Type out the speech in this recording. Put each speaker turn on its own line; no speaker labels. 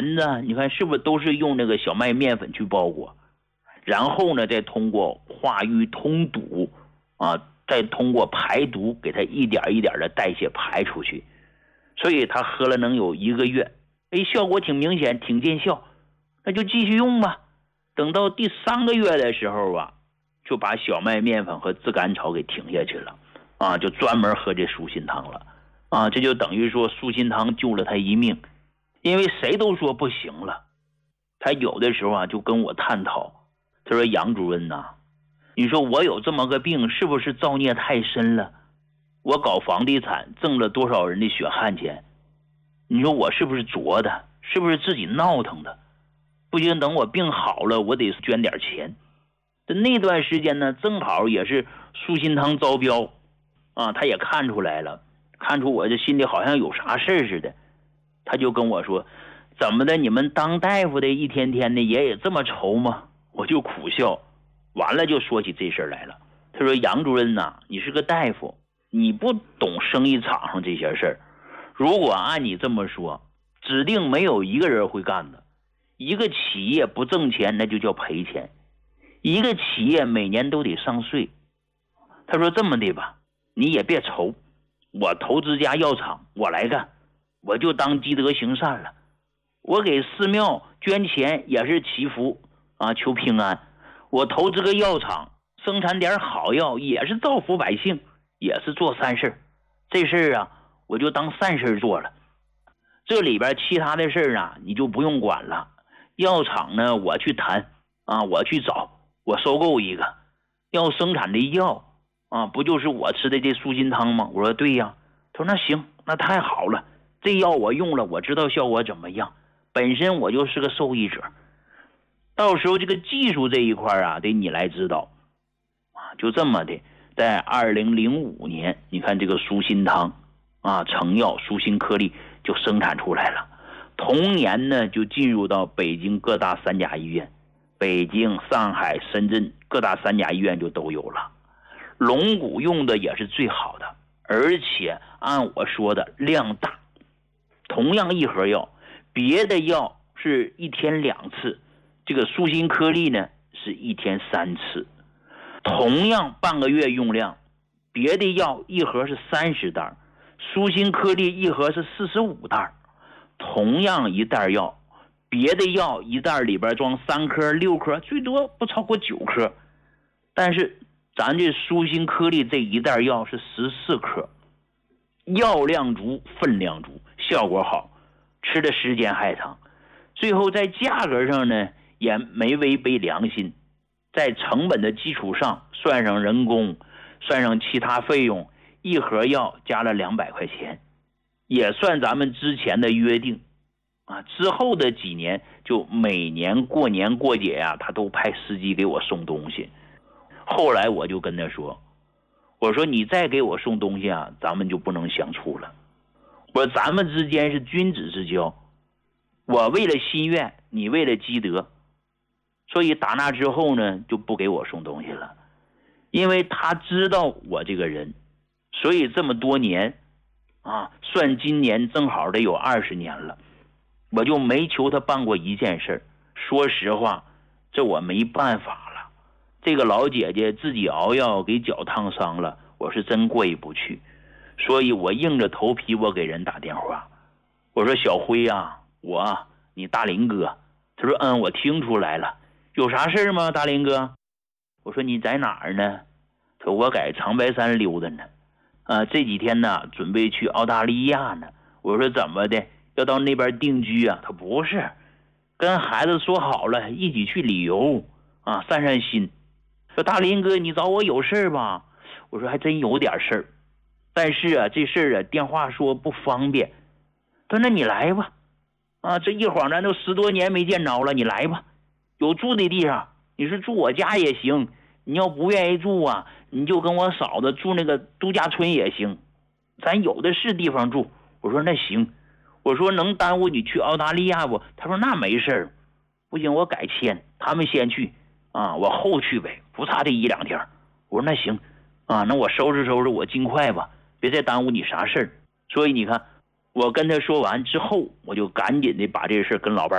丸子你看是不是都是用那个小麦面粉去包裹，然后呢再通过化瘀通堵再通过排毒给它一点一点的代谢排出去。所以他喝了能有1个月，效果挺明显，挺见效，那就继续用吧。等到第3个月的时候就把小麦面粉和炙甘草给停下去了就专门喝这舒心汤了这就等于说舒心汤救了他一命。因为谁都说不行了，他有的时候就跟我探讨，他说杨主任你说我有这么个病，是不是造孽太深了？我搞房地产挣了多少人的血汗钱，你说我是不是作的，是不是自己闹腾的？不行，等我病好了我得捐点钱。那段时间呢正好也是舒心汤招标他也看出来了，看出我这心里好像有啥事似的，他就跟我说，怎么的，你们当大夫的一天天的也这么愁吗？我就苦笑，完了就说起这事来了。他说杨主任你是个大夫，你不懂生意场上这些事儿，如果按你这么说，指定没有一个人会干的。一个企业不挣钱那就叫赔钱，一个企业每年都得上税。他说这么的吧，你也别愁，我投资家药厂我来干，我就当积德行善了。我给寺庙捐钱也是祈福求平安，我投资个药厂生产点好药也是造福百姓，也是做善事。这事儿我就当善事做了。这里边其他的事儿你就不用管了。药厂呢我去谈我去找，我收购一个要生产的药不就是我吃的这舒心汤吗？我说对呀。他说那行，那太好了，这药我用了，我知道效果怎么样，本身我就是个受益者，到时候这个技术这一块得你来指导就这么的，在2005年你看这个舒心汤成药舒心颗粒就生产出来了。同年呢就进入到北京各大3甲医院，北京、上海、深圳各大3甲医院就都有了。龙骨用的也是最好的，而且按我说的量大。同样一盒药，别的药是1天2次，这个舒心颗粒呢是1天3次。同样半个月用量，别的药一盒是30袋，舒心颗粒一盒是45袋。同样一袋药，别的药一袋里边装3颗6颗，最多不超过9颗，但是咱这舒心颗粒这一袋药是14颗，药量足分量足，效果好，吃的时间还长。最后在价格上呢也没违背良心，在成本的基础上算上人工，算上其他费用，一盒药加了200块钱，也算咱们之前的约定之后的几年就每年过年过节他都派司机给我送东西。后来我就跟他说，我说你再给我送东西咱们就不能相处了。我说咱们之间是君子之交，我为了心愿，你为了积德，所以打那之后呢就不给我送东西了。因为他知道我这个人，所以这么多年算今年正好得有20年了，我就没求他办过一件事。说实话，这我没办法了。这个老姐姐自己熬药给脚烫伤了，我是真过意不去，所以我硬着头皮我给人打电话，我说小辉你大林哥。他说我听出来了，有啥事吗大林哥？我说你在哪儿呢？他说我在长白山溜达呢这几天呢准备去澳大利亚呢。我说怎么的，要到那边定居他不是，跟孩子说好了一起去旅游散散心。说大林哥你找我有事吧？我说还真有点事儿，但是这事儿电话说不方便。他说那你来吧这一晃咱都10多年没见着了，你来吧，有住的地方，你是住我家也行，你要不愿意住你就跟我嫂子住那个度假村也行，咱有的是地方住。我说那行，我说能耽误你去澳大利亚不？他说那没事儿，不行我改签，他们先去我后去呗，不差这1、2天。我说那行那我收拾收拾，我尽快吧，别再耽误你啥事儿。所以你看，我跟他说完之后，我就赶紧的把这事跟老伴